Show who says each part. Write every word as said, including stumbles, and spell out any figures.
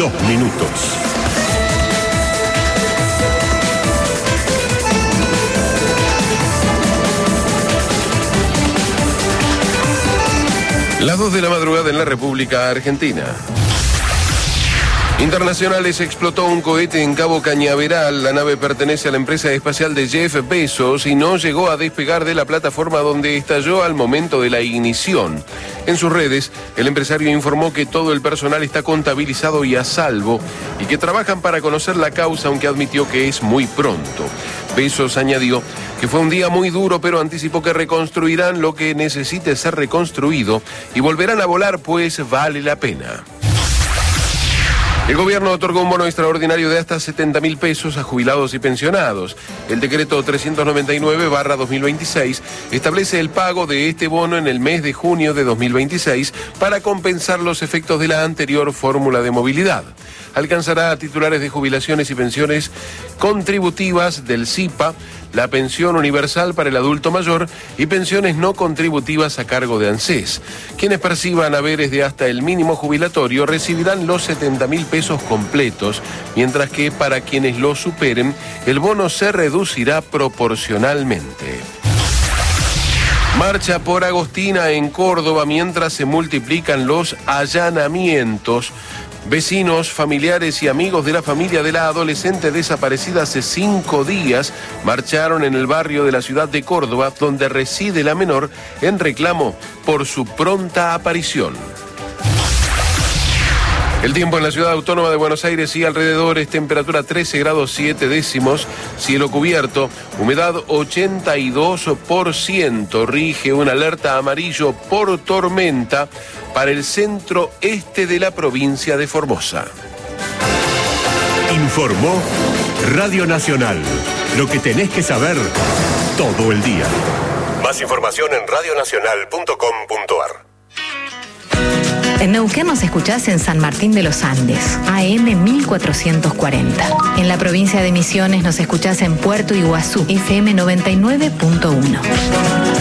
Speaker 1: dos minutos.
Speaker 2: Las dos de la madrugada en la República Argentina. Internacionales explotó un cohete en Cabo Cañaveral. La nave pertenece a la empresa espacial de Jeff Bezos y no llegó a despegar de la plataforma donde estalló al momento de la ignición. En sus redes, el empresario informó que todo el personal está contabilizado y a salvo y que trabajan para conocer la causa, aunque admitió que es muy pronto. Bezos añadió que fue un día muy duro, pero anticipó que reconstruirán lo que necesite ser reconstruido y volverán a volar, pues vale la pena. El gobierno otorgó un bono extraordinario de hasta setenta mil pesos a jubilados y pensionados. El decreto trescientos noventa y nueve barra dos mil veintiséis establece el pago de este bono en el mes de junio de dos mil veintiséis para compensar los efectos de la anterior fórmula de movilidad. Alcanzará a titulares de jubilaciones y pensiones contributivas del S I P A, la pensión universal para el adulto mayor y pensiones no contributivas a cargo de ANSES. Quienes perciban haberes de hasta el mínimo jubilatorio recibirán los setenta mil pesos completos, mientras que para quienes lo superen, el bono se reducirá proporcionalmente. Marcha por Agostina en Córdoba mientras se multiplican los allanamientos. Vecinos, familiares y amigos de la familia de la adolescente desaparecida hace cinco días marcharon en el barrio de la ciudad de Córdoba, donde reside la menor, en reclamo por su pronta aparición. El tiempo en la ciudad autónoma de Buenos Aires y alrededores: temperatura trece grados siete décimos, cielo cubierto, humedad ochenta y dos por ciento, rige una alerta amarillo por tormenta para el centro este de la provincia de Formosa.
Speaker 1: Informó Radio Nacional. Lo que tenés que saber todo el día. Más información en radio nacional punto com punto ar.
Speaker 3: En Neuquén nos escuchás en San Martín de los Andes, A M mil cuatrocientos cuarenta. En la provincia de Misiones nos escuchás en Puerto Iguazú, F M noventa y nueve punto uno.